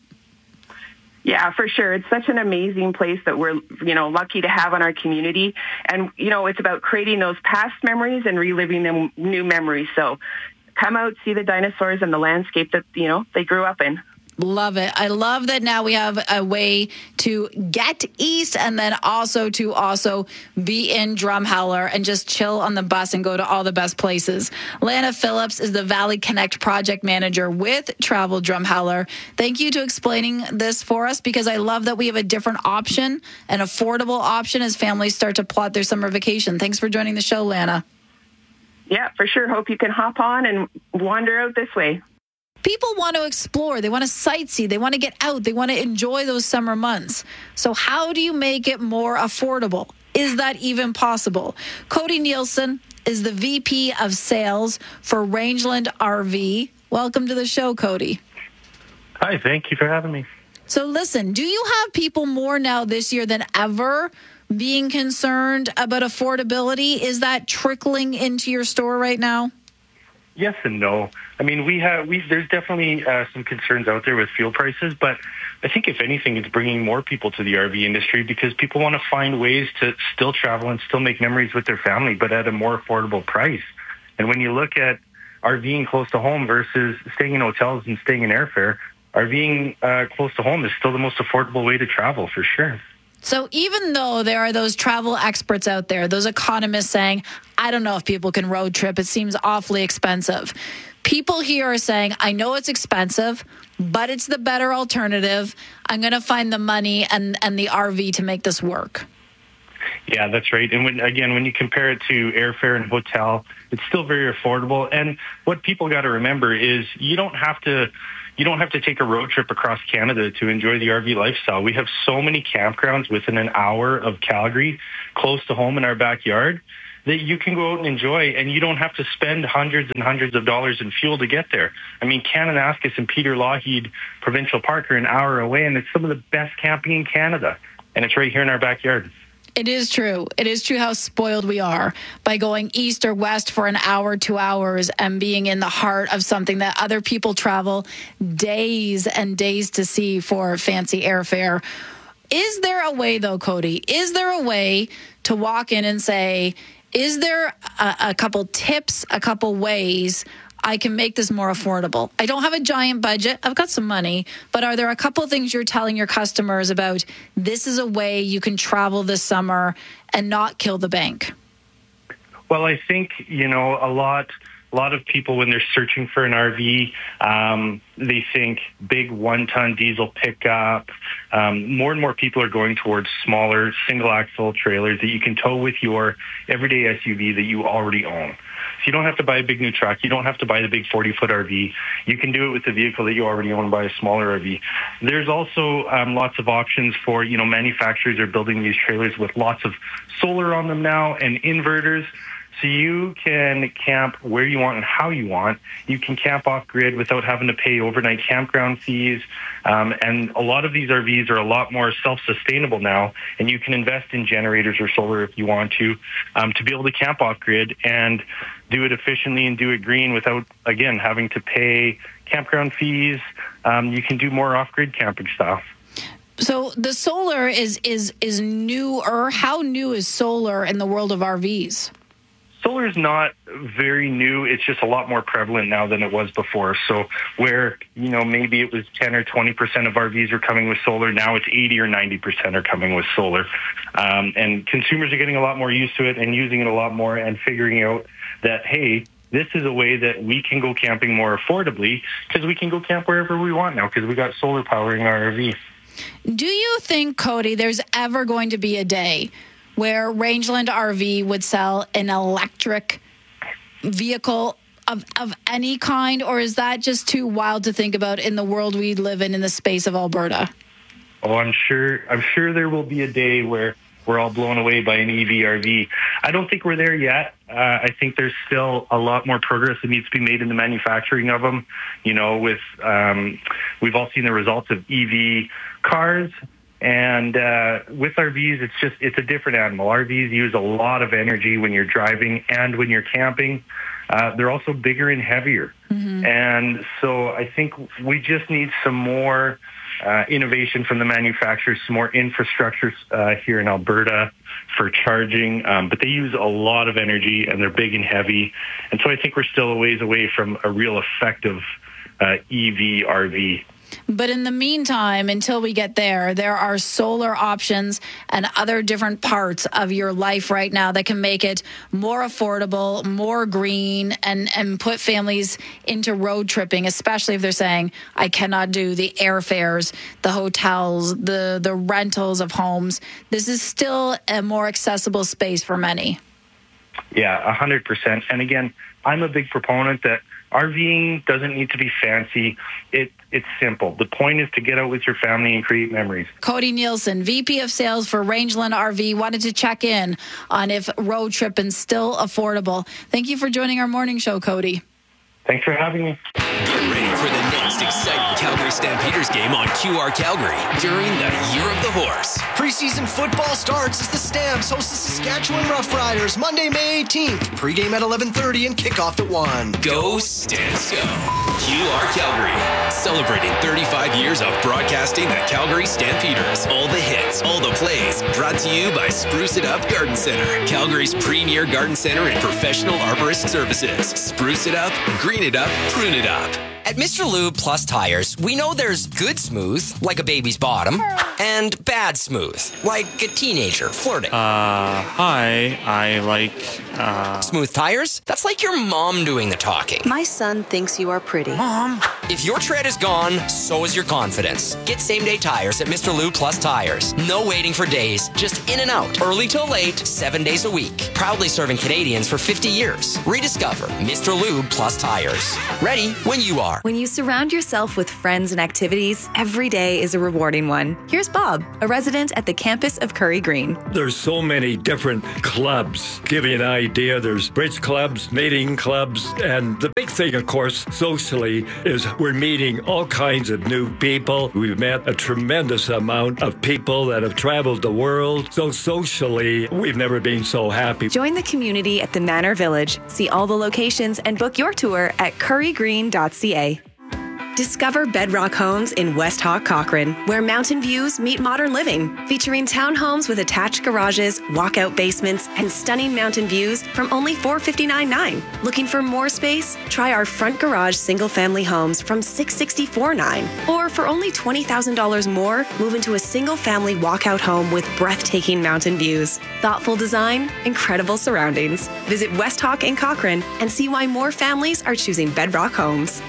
Yeah, for sure. It's such an amazing place that we're, lucky to have in our community. And, it's about creating those past memories and reliving them new memories. So come out, see the dinosaurs and the landscape that, they grew up in.
Love it. I love that now we have a way to get east and then also to be in Drumheller and just chill on the bus and go to all the best places. Lana Phillips is the Valley Connect project manager with Travel Drumheller. Thank you to explaining this for us, because I love that we have a different option, an affordable option as families start to plot their summer vacation. Thanks for joining the show, Lana.
Yeah, for sure. Hope you can hop on and wander out this way.
People want to explore. They want to sightsee. They want to get out. They want to enjoy those summer months. So how do you make it more affordable? Is that even possible? Cody Nielsen is the VP of Sales for Rangeland RV. Welcome to the show, Cody.
Hi, thank you for having me.
So listen, do you have people more now this year than ever being concerned about affordability? Is that trickling into your store right now?
Yes and no. I mean, there's definitely some concerns out there with fuel prices, but I think if anything, it's bringing more people to the RV industry because people want to find ways to still travel and still make memories with their family, but at a more affordable price. And when you look at RVing close to home versus staying in hotels and staying in airfare, RVing close to home is still the most affordable way to travel for sure.
So even though there are those travel experts out there, those economists saying, I don't know if people can road trip, it seems awfully expensive. People here are saying, I know it's expensive, but it's the better alternative. I'm going to find the money and the RV to make this work.
Yeah, that's right. And when you compare it to airfare and hotel, it's still very affordable. And what people got to remember is you don't have to take a road trip across Canada to enjoy the RV lifestyle. We have so many campgrounds within an hour of Calgary, close to home in our backyard, that you can go out and enjoy, and you don't have to spend hundreds and hundreds of dollars in fuel to get there. I mean, Kananaskis and Peter Lougheed Provincial Park are an hour away, and it's some of the best camping in Canada, and it's right here in our backyard.
It is true. It is true how spoiled we are by going east or west for an hour, 2 hours, and being in the heart of something that other people travel days and days to see for fancy airfare. Is there a way, though, Cody? Is there a way to walk in and say, is there a couple tips, a couple ways I can make this more affordable? I don't have a giant budget. I've got some money. But are there a couple things you're telling your customers about, this is a way you can travel this summer and not kill the bank?
Well, I think, a lot of people, when they're searching for an RV, they think big one-ton diesel pickup. More and more people are going towards smaller single-axle trailers that you can tow with your everyday SUV that you already own. So you don't have to buy a big new truck. You don't have to buy the big 40-foot RV. You can do it with the vehicle that you already own, buy a smaller RV. There's also lots of options for, manufacturers are building these trailers with lots of solar on them now and inverters. So you can camp where you want and how you want. You can camp off-grid without having to pay overnight campground fees. And a lot of these RVs are a lot more self-sustainable now, and you can invest in generators or solar if you want to be able to camp off-grid and do it efficiently and do it green without, again, having to pay campground fees. You can do more off-grid camping style.
So the solar is newer. How new is solar in the world of RVs?
Solar is not very new. It's just a lot more prevalent now than it was before. So where, maybe it was 10 or 20% of RVs are coming with solar, now it's 80 or 90% are coming with solar. And consumers are getting a lot more used to it and using it a lot more and figuring out that, hey, this is a way that we can go camping more affordably because we can go camp wherever we want now because we got solar powering our RV.
Do you think, Cody, there's ever going to be a day where Rangeland RV would sell an electric vehicle of any kind, or is that just too wild to think about in the world we live in the space of Alberta?
Oh, I'm sure there will be a day where we're all blown away by an EV RV. I don't think we're there yet. I think there's still a lot more progress that needs to be made in the manufacturing of them. We've all seen the results of EV cars. And with RVs, it's a different animal. RVs use a lot of energy when you're driving and when you're camping. They're also bigger and heavier. Mm-hmm. And so I think we just need some more innovation from the manufacturers, some more infrastructure here in Alberta for charging. But they use a lot of energy and they're big and heavy. And so I think we're still a ways away from a real effective EV RV.
But in the meantime, until we get there, there are solar options and other different parts of your life right now that can make it more affordable, more green, and put families into road tripping, especially if they're saying, I cannot do the airfares, the hotels, the rentals of homes. This is still a more accessible space for many.
Yeah, 100%. And again, I'm a big proponent that RVing doesn't need to be fancy. It's simple. The point is to get out with your family and create memories.
Cody Nielsen, VP of Sales for Rangeland RV, wanted to check in on if road tripping's still affordable. Thank you for joining our morning show, Cody.
Thanks for having me.
Get ready for the next exciting Calgary Stampeders game on QR Calgary during the Year of the Horse.
Preseason football starts as the Stamps host the Saskatchewan Roughriders Monday, May 18th. Pre-game at 11:30 and kickoff at 1.
Go Stamps Go. QR Calgary. Celebrating 35 years of broadcasting the Calgary Stampeders. All the hits, all the plays. Brought to you by Spruce It Up Garden Center. Calgary's premier garden center and professional arborist services. Spruce it up, green it up, prune it up.
At Mr. Lube Plus Tires, we know there's good smooth, like a baby's bottom, And bad smooth, like a teenager flirting.
Hi, I like,
Smooth tires? That's like your mom doing the talking.
My son thinks you are pretty.
Mom. If your tread is gone, so is your confidence. Get same-day tires at Mr. Lube Plus Tires. No waiting for days, just in and out. Early till late, 7 days a week. Proudly serving Canadians for 50 years. Rediscover Mr. Lube Plus Tires. Ready when you are.
When you surround yourself with friends and activities, every day is a rewarding one. Here's Bob, a resident at the campus of Curry Green.
There's so many different clubs. Give you an idea, there's bridge clubs, mating clubs, and the big thing, of course, socially, is we're meeting all kinds of new people. We've met a tremendous amount of people that have traveled the world. So socially, we've never been so happy.
Join the community at the Manor Village. See all the locations and book your tour at currygreen.ca. Discover Bedrock Homes in West Hawk, Cochrane, where mountain views meet modern living, featuring townhomes with attached garages, walkout basements, and stunning mountain views from only $459.9. Looking for more space? Try our front garage single-family homes from $664.9. Or for only $20,000 more, move into a single-family walkout home with breathtaking mountain views. Thoughtful design, incredible surroundings. Visit West Hawk in Cochrane and see why more families are choosing Bedrock Homes.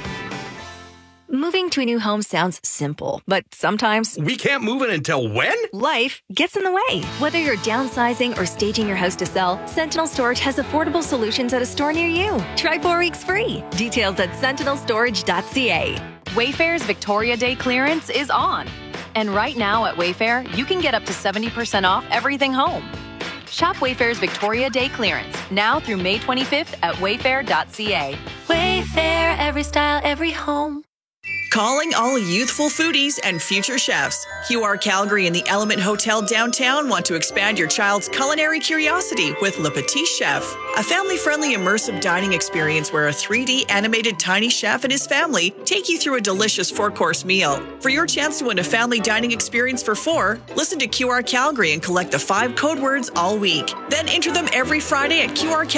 Moving to a new home sounds simple, but sometimes...
We can't move it until when?
Life gets in the way. Whether you're downsizing or staging your house to sell, Sentinel Storage has affordable solutions at a store near you. Try 4 weeks free. Details at sentinelstorage.ca.
Wayfair's Victoria Day clearance is on. And right now at Wayfair, you can get up to 70% off everything home. Shop Wayfair's Victoria Day clearance now through May 25th at wayfair.ca.
Wayfair, every style, every home.
Calling all youthful foodies and future chefs. QR Calgary and the Element Hotel downtown want to expand your child's culinary curiosity with Le Petit Chef, a family-friendly immersive dining experience where a 3D animated tiny chef and his family take you through a delicious 4-course meal. For your chance to win a family dining experience for 4, listen to QR Calgary and collect the 5 code words all week. Then enter them every Friday at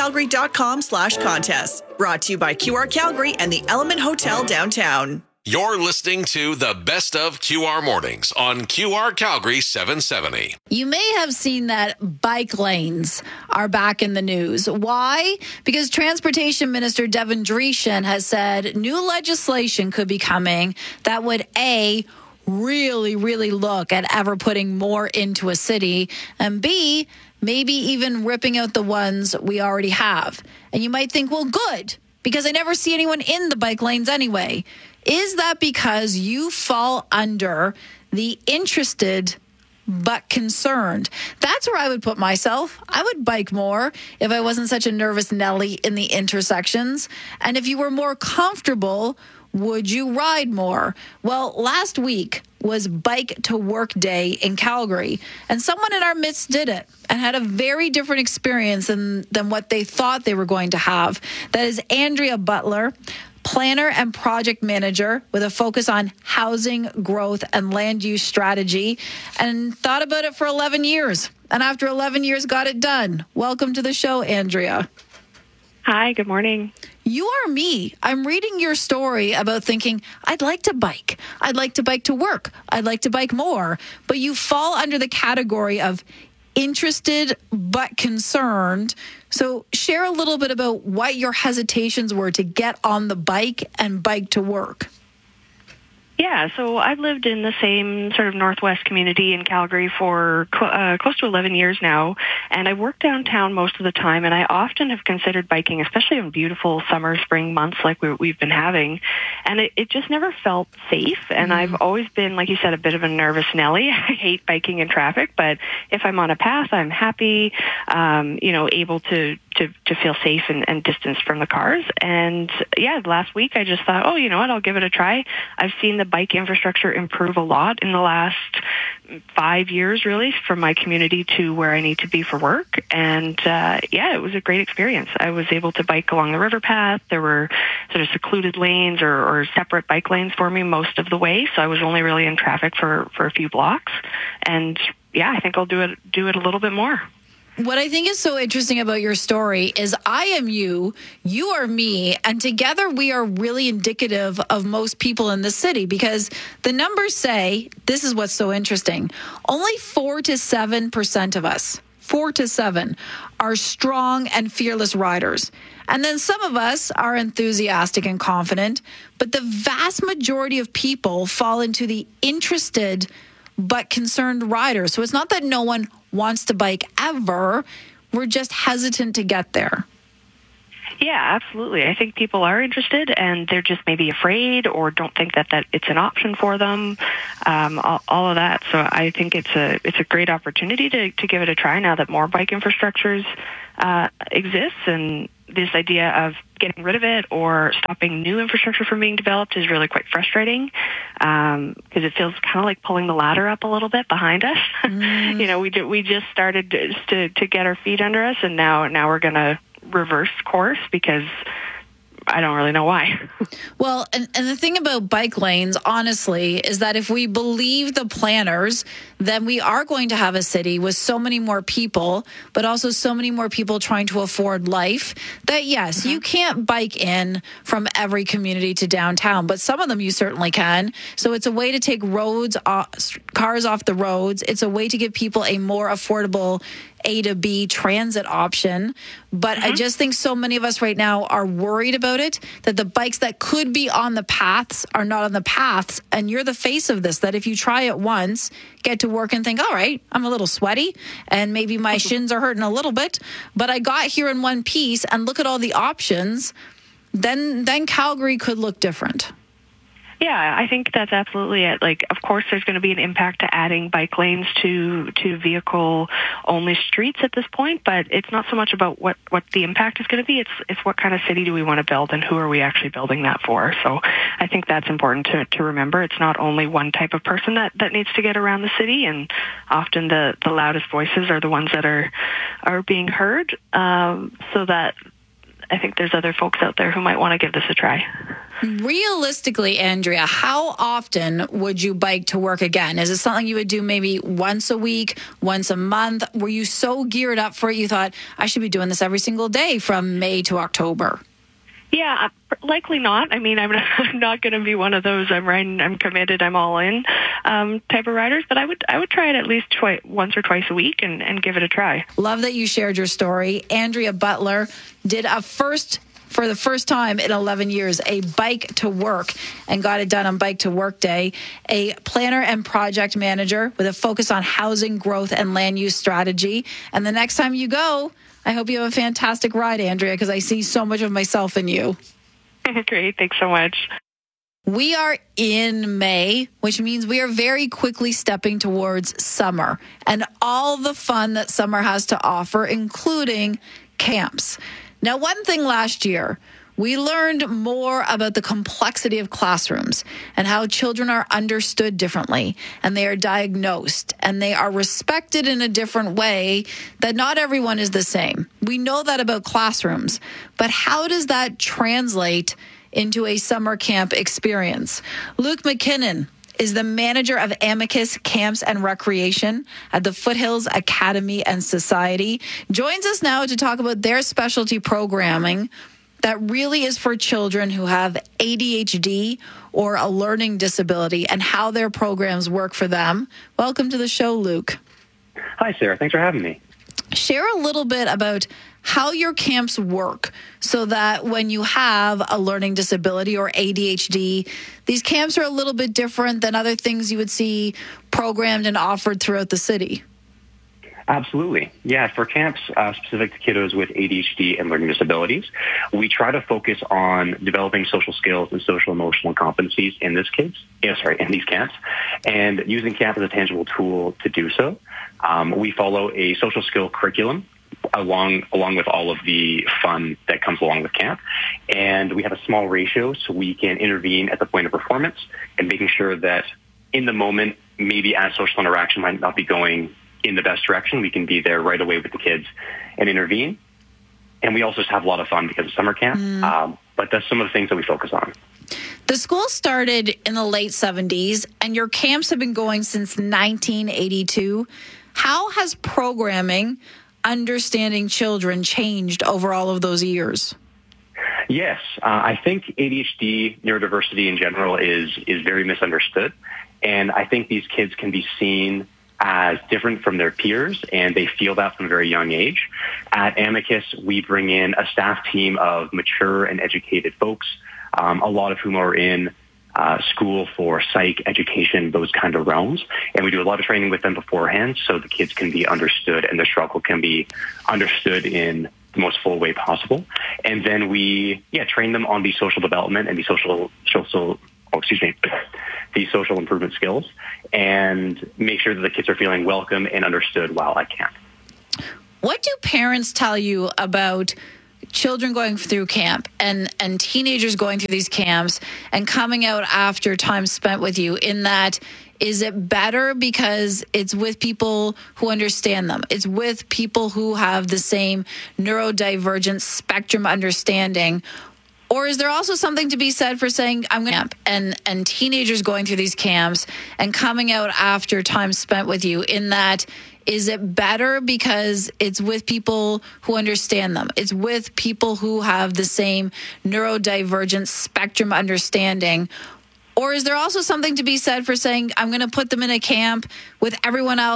qrcalgary.com/contest. Brought to you by QR Calgary and the Element Hotel downtown.
You're listening to the best of QR Mornings on QR Calgary 770.
You may have seen that bike lanes are back in the news. Why? Because Transportation Minister Devin Dreeshen has said new legislation could be coming that would, A, really, really look at ever putting more into a city, and B, maybe even ripping out the ones we already have. And you might think, well, good, because I never see anyone in the bike lanes anyway. Is that because you fall under the interested but concerned? That's where I would put myself. I would bike more if I wasn't such a nervous Nelly in the intersections. And if you were more comfortable, would you ride more? Well, last week was Bike to Work Day in Calgary, and someone in our midst did it and had a very different experience than what they thought they were going to have. That is Andrea Butler, planner and project manager with a focus on housing, growth, and land use strategy, and thought about it for 11 years. And after 11 years, got it done. Welcome to the show, Andrea.
Hi, good morning.
You are me. I'm reading your story about thinking, I'd like to bike. I'd like to bike to work. I'd like to bike more. But you fall under the category of interested but concerned. So share a little bit about what your hesitations were to get on the bike and bike to work.
Yeah, so I've lived in the same sort of Northwest community in Calgary for close to 11 years now, and I work downtown most of the time, and I often have considered biking, especially in beautiful summer, spring months like we've been having, and it just never felt safe, and I've always been, like you said, a bit of a nervous Nelly. I hate biking in traffic, but if I'm on a path, I'm happy, able to feel safe and distanced from the cars. And yeah, last week I just thought, oh, you know what, I'll give it a try. I've seen the bike infrastructure improve a lot in the last 5 years, really, from my community to where I need to be for work. And it was a great experience. I was able to bike along the river path. There were sort of secluded lanes or separate bike lanes for me most of the way. So I was only really in traffic for a few blocks. And yeah, I think I'll do it a little bit more.
What I think is so interesting about your story is I am you are me, and together we are really indicative of most people in the city, because the numbers say, this is what's so interesting, only 4 to 7% of us, 4 to 7, are strong and fearless riders. And then some of us are enthusiastic and confident, but the vast majority of people fall into the interested but concerned riders. So it's not that no one wants to bike ever. We're just hesitant to get there.
Yeah, absolutely. I think people are interested, and they're just maybe afraid or don't think that it's an option for them. All of that. So I think it's a great opportunity to give it a try now that more bike infrastructures exists, and this idea of getting rid of it or stopping new infrastructure from being developed is really quite frustrating, because it feels kind of like pulling the ladder up a little bit behind us. We just started to get our feet under us, and now we're going to reverse course because I don't really know why.
Well, and the thing about bike lanes, honestly, is that if we believe the planners, then we are going to have a city with so many more people, but also so many more people trying to afford life, that yes, you can't bike in from every community to downtown, but some of them you certainly can. So it's a way to take cars off the roads. It's a way to give people a more affordable A to B transit option. But I just think so many of us right now are worried about it, that the bikes that could be on the paths are not on the paths. And you're the face of this, that if you try it once, get to work and think, all right, I'm a little sweaty and maybe my shins are hurting a little bit, but I got here in one piece and look at all the options, then Calgary could look different.
Yeah, I think that's absolutely it. Like, of course, there's going to be an impact to adding bike lanes to vehicle-only streets at this point, but it's not so much about what the impact is going to be. It's what kind of city do we want to build, and who are we actually building that for? So I think that's important to remember. It's not only one type of person that needs to get around the city, and often the loudest voices are the ones that are being heard, so that I think there's other folks out there who might want to give this a try.
Realistically, Andrea, how often would you bike to work again? Is it something you would do maybe once a week, once a month? Were you so geared up for it you thought, I should be doing this every single day from May to October?
Yeah, likely not. I mean, I'm not going to be one of those I'm riding, I'm committed, I'm all in type of riders, but I would try it at least once or twice a week and give it a try.
Love that you shared your story. Andrea Butler did for the first time in 11 years, a bike to work, and got it done on Bike to Work Day. A planner and project manager with a focus on housing growth and land use strategy. And the next time you go, I hope you have a fantastic ride, Andrea, because I see so much of myself in you.
Great. Thanks so much.
We are in May, which means we are very quickly stepping towards summer and all the fun that summer has to offer, including camps. Now, one thing last year, we learned more about the complexity of classrooms and how children are understood differently, and they are diagnosed, and they are respected in a different way, that not everyone is the same. We know that about classrooms, but how does that translate into a summer camp experience? Luke McKinnon is the manager of Amicus Camps and Recreation at the Foothills Academy and Society. Joins us now to talk about their specialty programming that really is for children who have ADHD or a learning disability, and how their programs work for them. Welcome to the show, Luke.
Hi, Sarah. Thanks for having me.
Share a little bit about how your camps work so that when you have a learning disability or ADHD, these camps are a little bit different than other things you would see programmed and offered throughout the city.
Absolutely. Yeah, for camps specific to kiddos with ADHD and learning disabilities, we try to focus on developing social skills and social emotional competencies in these camps, and using camp as a tangible tool to do so. We follow a social skill curriculum along with all of the fun that comes along with camp. And we have a small ratio so we can intervene at the point of performance and making sure that in the moment, maybe as social interaction might not be going in the best direction, we can be there right away with the kids and intervene. And we also just have a lot of fun because of summer camp. But that's some of the things that we focus on.
The school started in the late 70s, and your camps have been going since 1982. How has programming understanding children changed over all of those years?
Yes, I think ADHD, neurodiversity in general, is very misunderstood. And I think these kids can be seen as different from their peers, and they feel that from a very young age. At Amicus, we bring in a staff team of mature and educated folks, a lot of whom are in school for psych, education, those kind of realms. And we do a lot of training with them beforehand so the kids can be understood and the struggle can be understood in the most full way possible. And then we, train them on the social development and the the social improvement skills, and make sure that the kids are feeling welcome and understood while at camp.
What do parents tell you about children going through camp and teenagers going through these camps and coming out after time spent with you, in that, is it better because it's with people who understand them? It's with people who have the same neurodivergent spectrum understanding? Or is there also something to be said for saying, I'm going to camp, and teenagers going through these camps and coming out after time spent with you, in that, is it better because it's with people who understand them? It's with people who have the same neurodivergent spectrum understanding? Or is there also something to be said for saying, I'm going to put them in a camp with everyone else